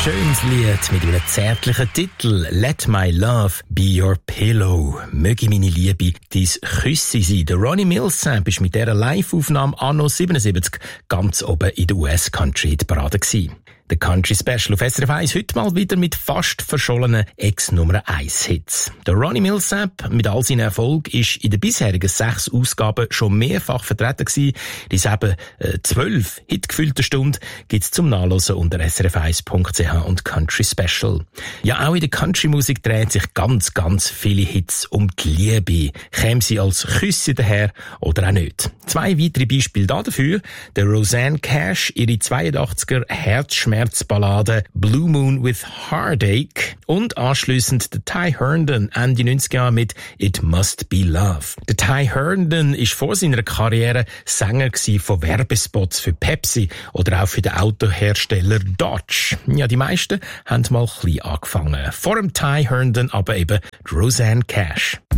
schönes Lied mit einem zärtlichen Titel. Let my love be your pillow. Möge meine Liebe dein Küsse sein. Der Ronnie Milsap ist mit dieser Live-Aufnahme anno 77 ganz oben in der US-Country-Parade gewesen. Der Country Special auf SRF 1 heute mal wieder mit fast verschollenen Ex-Nummer-1-Hits. Der Ronnie Milsap mit all seinen Erfolgen ist in den bisherigen 6 Ausgaben schon mehrfach vertreten gewesen. Diese eben 12 hitgefüllten Stunden gibt's zum Nachlesen unter srf1.ch und Country Special. Ja, auch in der Country-Musik dreht sich ganz, ganz viele Hits um die Liebe. Kämen sie als Küsse daher oder auch nicht. 2 weitere Beispiele dafür. Der Rosanne Cash, ihre 82er Herzschmerzballade Blue Moon with Heartache und anschliessend der Ty Herndon Ende 90er mit It Must Be Love. Der Ty Herndon ist vor seiner Karriere Sänger von Werbespots für Pepsi oder auch für den Autohersteller Dodge. Ja, die meisten haben mal klein angefangen. Vor dem Ty Herndon aber eben Rosanne Cash.